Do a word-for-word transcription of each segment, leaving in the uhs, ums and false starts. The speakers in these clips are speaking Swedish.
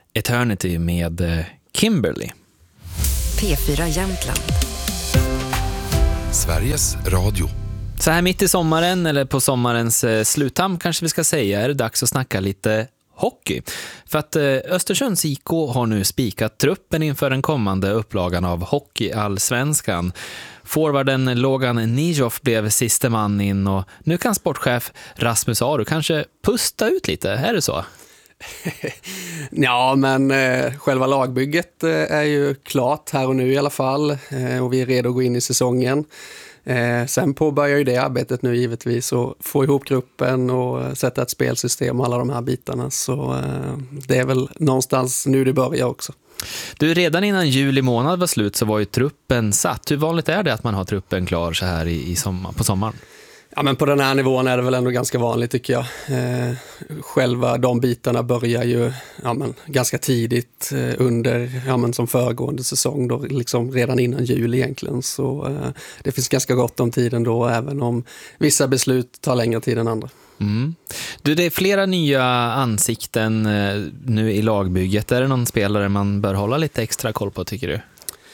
Eternity med Kimberly. P fyra Jämtland. Sveriges Radio. Så här mitt i sommaren, eller på sommarens sluttam kanske vi ska säga, är det dags att snacka lite hockey. För att Östersunds I K har nu spikat truppen inför den kommande upplagan av Hockey-allsvenskan. Forwarden Logan Nijoff blev sista man in och nu kan sportchef Rasmus Aro kanske pusta ut lite, är det så? Ja, men eh, själva lagbygget eh, är ju klart här och nu i alla fall eh, och vi är redo att gå in i säsongen. Eh, sen påbörjar ju det arbetet nu givetvis och få ihop gruppen och sätta ett spelsystem och alla de här bitarna. Så eh, det är väl någonstans nu det börjar också. Du, redan innan juli månad var slut så var ju truppen satt. Hur vanligt är det att man har truppen klar så här i, i sommar, på sommaren? Ja, men på den här nivån är det väl ändå ganska vanligt tycker jag. Eh, själva de bitarna börjar ju ja, men, ganska tidigt eh, under, ja, men, som föregående säsong då, liksom redan innan jul egentligen. Så eh, det finns ganska gott om tiden då, även om vissa beslut tar längre tid än andra. Mm. Du, det är flera nya ansikten eh, nu i lagbygget. Är det någon spelare man bör hålla lite extra koll på, tycker du?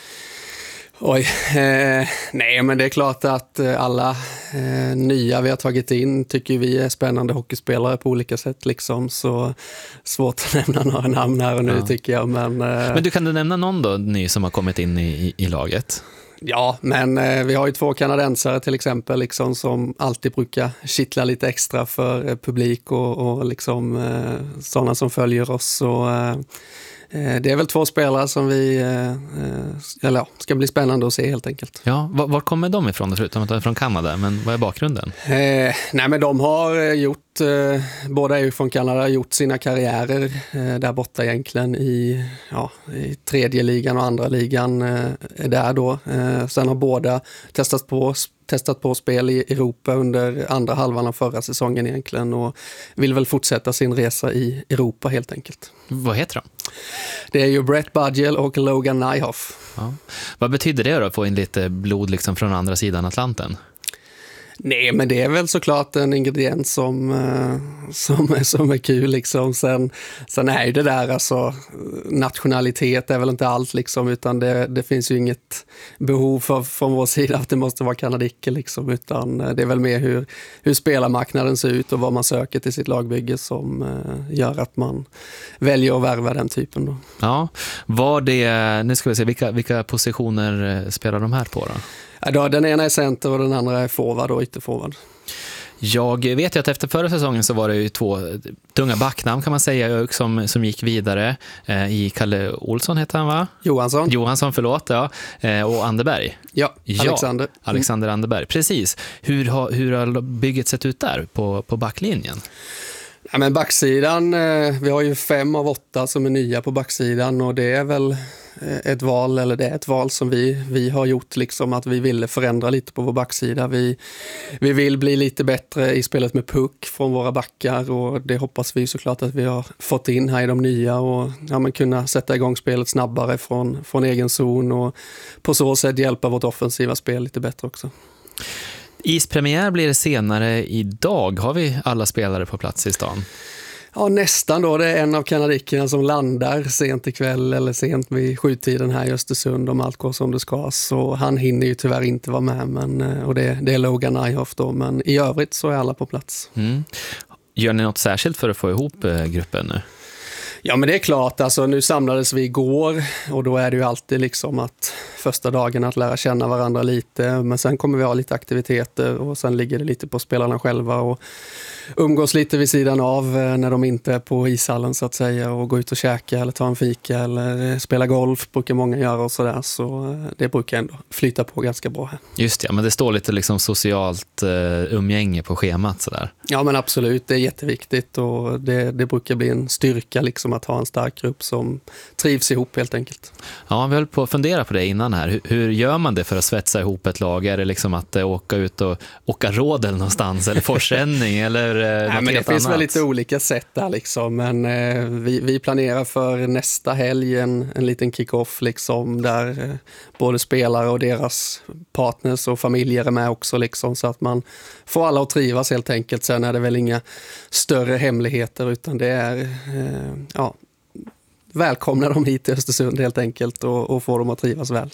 Oj, eh, nej men det är klart att alla eh, nya vi har tagit in tycker vi är spännande hockeyspelare på olika sätt liksom, så svårt att nämna några namn här och nu ja. tycker jag. Men, eh, men du, kan du nämna någon då ny som har kommit in i, i, i laget? Ja, men eh, vi har ju två kanadensare till exempel liksom, som alltid brukar kittla lite extra för eh, publik och, och liksom, eh, sådana som följer oss och eh, det är väl två spelare som vi eller ja, ska bli spännande att se helt enkelt. Ja, var, var kommer de ifrån förutom att de är från Kanada, men vad är bakgrunden? Eh, nej men de har gjort, eh, båda är ju från Kanada, gjort sina karriärer eh, där borta egentligen i, ja, i tredje ligan och andra ligan eh, är där då. Eh, sen har båda testat på testat på spel i Europa under andra halvan av förra säsongen egentligen och vill väl fortsätta sin resa i Europa helt enkelt. Vad heter de? Det är ju Brett Budgell och Logan Nijoff. Ja. Vad betyder det då, att få in lite blod liksom från andra sidan Atlanten? Nej, men det är väl såklart en ingrediens som, som, är, som är kul liksom. Sen, sen är ju det där, alltså nationalitet är väl inte allt liksom, utan det, det finns ju inget behov för, från vår sida att det måste vara kanadiker liksom, utan det är väl mer hur, hur spelarmarknaden ser ut och vad man söker till sitt lagbygge som gör att man väljer att värva den typen då. Ja, var det, nu ska vi se, vilka, vilka positioner spelar de här på då? Ja, då, den ena är center och den andra är forward och ytterforward. Jag vet ju att efter förra säsongen så var det ju två tunga backnamn kan man säga som, som gick vidare eh, i Kalle Olsson heter han va? Johansson. Johansson, förlåt, ja. Eh, och Anderberg. Ja, Alexander. Ja, Alexander Anderberg, precis. Hur har, hur har bygget sett ut där på, på backlinjen? Ja, men backsidan, vi har ju fem av åtta som är nya på backsidan och det är väl ett val, eller det är ett val som vi, vi har gjort liksom, att vi ville förändra lite på vår backsida. Vi, vi vill bli lite bättre i spelet med puck från våra backar och det hoppas vi såklart att vi har fått in här i de nya och ja, men kunna sätta igång spelet snabbare från, från egen zon och på så sätt hjälpa vårt offensiva spel lite bättre också. Ispremiär blir det senare idag. Har vi alla spelare på plats i stan? Ja, nästan då. Det är en av kanadikerna som landar sent ikväll eller sent vid sjutiden här i Östersund om allt går som det ska. Så han hinner ju tyvärr inte vara med, men, och det, det är Logan Nijoff då. Men i övrigt så är alla på plats. Mm. Gör ni något särskilt för att få ihop gruppen nu? Ja, men det är klart. Alltså, nu samlades vi igår och då är det ju alltid liksom att första dagen att lära känna varandra lite. Men sen kommer vi ha lite aktiviteter och sen ligger det lite på spelarna själva och umgås lite vid sidan av när de inte är på ishallen så att säga och gå ut och käka eller ta en fika eller spela golf brukar många göra och sådär. Så det brukar ändå flyta på ganska bra här. Just ja, men det står lite liksom socialt uh, umgänge på schemat sådär. Ja, men absolut. Det är jätteviktigt och det, det brukar bli en styrka liksom att ha en stark grupp som trivs ihop helt enkelt. Ja, vi höll på att fundera på det innan här. Hur, hur gör man det för att svetsa ihop ett lag? Är det liksom att uh, åka ut och åka rådel någonstans eller forsänning eller uh, Nej, något men helt det finns annat? väl lite olika sätt där liksom, men uh, vi, vi planerar för nästa helg en, en liten kick-off liksom där uh, både spelare och deras partners och familjer är med också liksom, så att man får alla att trivas helt enkelt. Sen är det väl inga större hemligheter utan det är uh, ja välkomna dem hit till Östersund helt enkelt och, och få dem att trivas väl.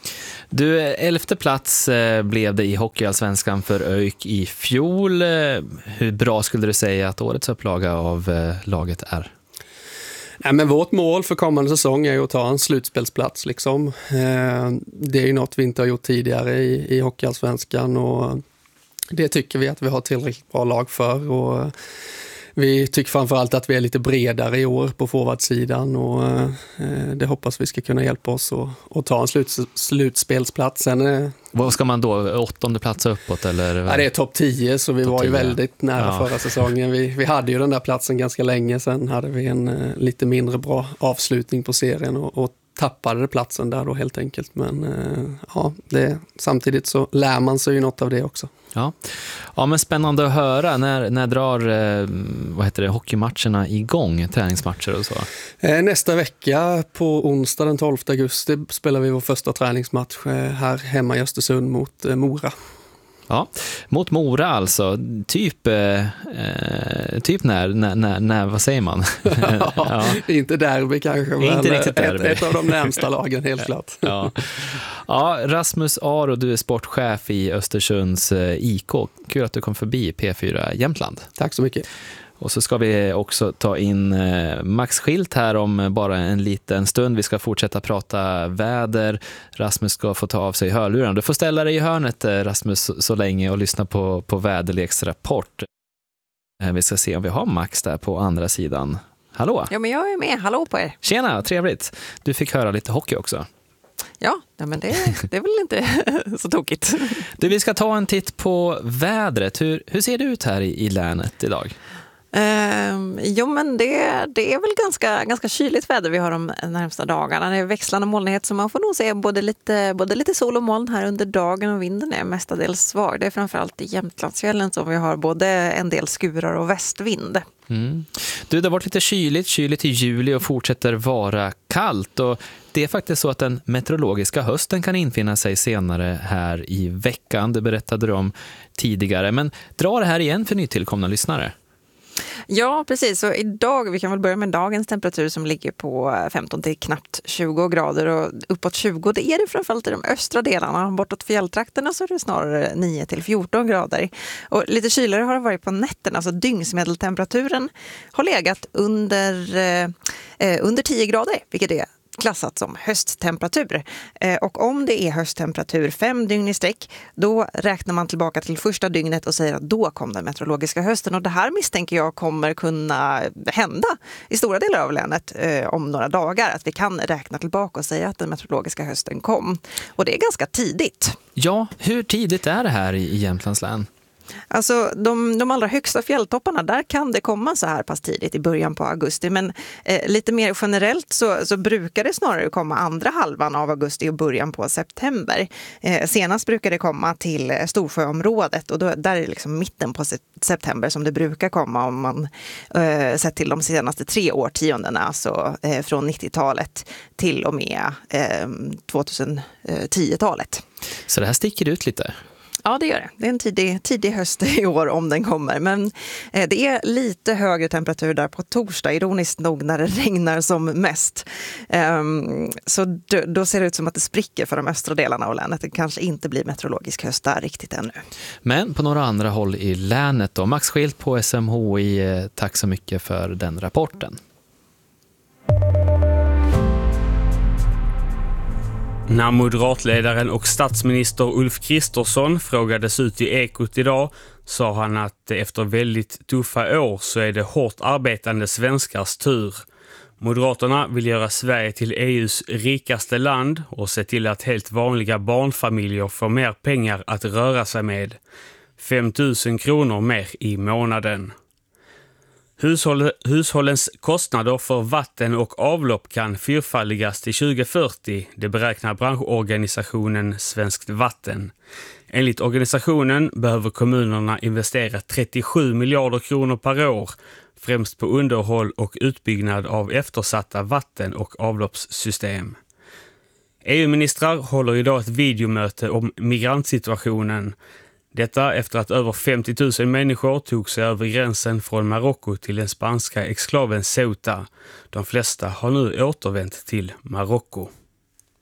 Du, elfte plats blev det i Hockeyallsvenskan för ÖIK i fjol. Hur bra skulle du säga att årets upplaga av laget är? Nej, men vårt mål för kommande säsong är ju att ta en slutspelsplats. Liksom. Det är ju något vi inte har gjort tidigare i, i Hockeyallsvenskan och det tycker vi att vi har tillräckligt bra lag för. Och vi tycker framförallt att vi är lite bredare i år på forwardsidan och eh, det hoppas vi ska kunna hjälpa oss att, att ta en slut, slutspelsplats. Sen, eh, Vad ska man då? Åttonde plats uppåt? Eller? Ja, det är topp tio så vi top var ju tio. Väldigt nära ja. förra säsongen. Vi, vi hade ju den där platsen ganska länge, sen hade vi en eh, lite mindre bra avslutning på serien och, och tappade platsen där då helt enkelt. Men eh, ja, det, samtidigt så lär man sig ju något av det också. Ja, ja men spännande att höra. När, när drar eh, vad heter det, hockeymatcherna igång, träningsmatcher och så? Eh, nästa vecka på onsdag den tolfte augusti spelar vi vår första träningsmatch eh, här hemma i Östersund mot eh, Mora. Ja, mot Mora alltså. Typ, eh, typ när, när, när, när, vad säger man? ja, ja. Inte derby kanske, men inte riktigt derby. Ett, ett av de närmsta lagen, helt klart. ja. ja, Rasmus Aro, du är sportchef i Östersunds I K. Kul att du kom förbi P fyra Jämtland. Tack så mycket. Och så ska vi också ta in Max Schilt här om bara en liten stund. Vi ska fortsätta prata väder. Rasmus ska få ta av sig hörluren. Du får ställa dig i hörnet, Rasmus, så länge och lyssna på, på väderleksrapport. Vi ska se om vi har Max där på andra sidan. Hallå? Ja, men jag är med. Hallå på er. Tjena, trevligt. Du fick höra lite hockey också. Ja, men det, det är väl inte så tokigt. Du, vi ska ta en titt på vädret. Hur, hur ser det ut här i, i länet idag? Uh, jo men det, det är väl ganska, ganska kyligt väder vi har de närmsta dagarna. Det är växlande molnighet så man får nog se både lite, både lite sol och moln här under dagen och vinden är mestadels svag. Det är framförallt i Jämtlandsfjällen som vi har både en del skurar och västvind. Mm. Du, det har varit lite kyligt, kyligt i juli och fortsätter vara kallt och det är faktiskt så att den meteorologiska hösten kan infinna sig senare här i veckan. Det berättade du om tidigare, men dra det här igen för nytillkomna lyssnare. Ja, precis. Så idag, vi kan väl börja med dagens temperatur som ligger på femton till knappt tjugo grader och uppåt tjugo, det är det framförallt i de östra delarna. Bortåt fjälltrakterna så är det snarare nio till fjorton grader. Och lite kylare har det varit på nätterna, alltså dygnsmedeltemperaturen har legat under, eh, under tio grader, vilket är klassat som hösttemperatur. Eh, och om det är hösttemperatur fem dygn i sträck, då räknar man tillbaka till första dygnet och säger att då kom den meteorologiska hösten. Och det här misstänker jag kommer kunna hända i stora delar av länet eh, om några dagar. Att vi kan räkna tillbaka och säga att den meteorologiska hösten kom. Och det är ganska tidigt. Ja, hur tidigt är det här i, i Jämtlands län? Alltså de, de allra högsta fjälltopparna, där kan det komma så här pass tidigt i början på augusti. Men eh, lite mer generellt så, så brukar det snarare komma andra halvan av augusti och början på september. Eh, senast brukar det komma till Storsjöområdet och då, där är det liksom mitten på september som det brukar komma om man eh, sett till de senaste tre årtiondena. Alltså eh, från nittiotalet till och med eh, tjugohundratio-talet. Så det här sticker ut lite? Ja, det gör det. Det är en tidig, tidig höst i år om den kommer. Men eh, det är lite högre temperatur där på torsdag, ironiskt nog när det regnar som mest. Um, så då, då ser det ut som att det spricker för de östra delarna av länet. Det kanske inte blir meteorologisk höst där riktigt ännu. Men på några andra håll i länet då. Max Schilt på S M H I, tack så mycket för den rapporten. När moderatledaren och statsminister Ulf Kristersson frågades ut i Ekot idag sa han att efter väldigt tuffa år så är det hårt arbetande svenskars tur. Moderaterna vill göra Sverige till E U:s rikaste land och se till att helt vanliga barnfamiljer får mer pengar att röra sig med. fem tusen kronor mer i månaden. Hushåll, hushållens kostnader för vatten och avlopp kan fyrfaldigas till tjugo fyrtio, det beräknar branschorganisationen Svenskt Vatten. Enligt organisationen behöver kommunerna investera trettiosju miljarder kronor per år, främst på underhåll och utbyggnad av eftersatta vatten- och avloppssystem. E U-ministrar håller idag ett videomöte om migrantsituationen. Detta efter att över femtio tusen människor tog sig över gränsen från Marocko till den spanska exklaven Ceuta. De flesta har nu återvänt till Marocko.